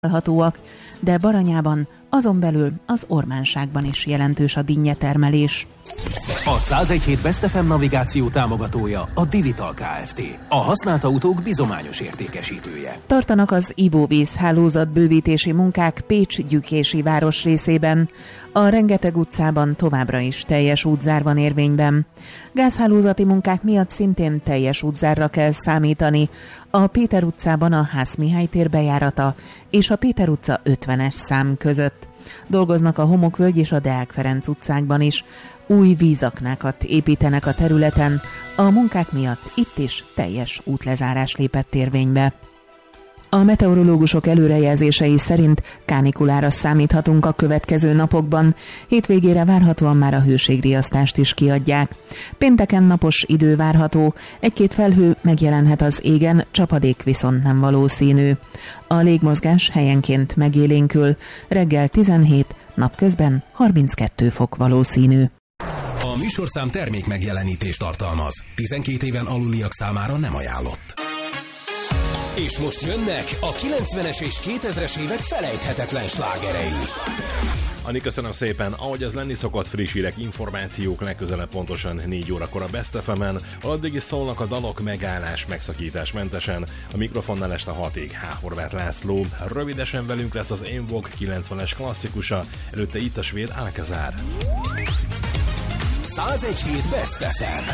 találhatóak, de Baranyában, azon belül az Ormánságban is jelentős a dinnyetermelés. A 101.7 Best FM navigáció támogatója a Divital Kft. A használt autók bizományos értékesítője. Tartanak az ivóvíz hálózat bővítési munkák Pécs gyükési városrészében. A Rengeteg utcában továbbra is teljes útzár van érvényben. Gázhálózati munkák miatt szintén teljes útzárra kell számítani. A Péter utcában a Hász Mihály tér bejárata és a Péter utca 50-es szám között. Dolgoznak a Homokvölgy és a Deák Ferenc utcákban is. Új vízaknákat építenek a területen. A munkák miatt itt is teljes útlezárás lépett érvénybe. A meteorológusok előrejelzései szerint kánikulára számíthatunk a következő napokban. Hétvégére várhatóan már a hőségriasztást is kiadják. Pénteken napos idő várható, egy-két felhő megjelenhet az égen, csapadék viszont nem valószínű. A légmozgás helyenként megélénkül, reggel 17, napközben 32 fok valószínű. A műsorszám termék megjelenítést tartalmaz. 12 éven aluliak számára nem ajánlott. És most jönnek a 90-es és 2000-es évek felejthetetlen slágerei. Ani, köszönöm szépen. Ahogy ez lenni szokott, friss hírek, információk legközelebb pontosan 4 órakor a Best FM-en. Addig is szólnak a dalok megállás, megszakítás mentesen. A mikrofonnál este 6-ig H. Horváth László. Rövidesen velünk lesz az En Vogue 90-es klasszikusa. Előtte itt a svéd Alcazar. 101.7 Best FM.